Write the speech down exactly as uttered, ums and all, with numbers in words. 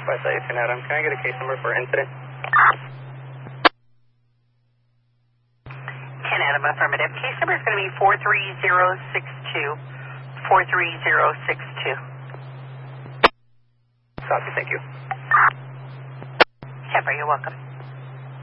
West Edison Adam, can I get a case number for incident? ten Adam, affirmative. Case number is going to be four three zero six two. four three zero six two. Copy, thank you. Kemper, you're welcome.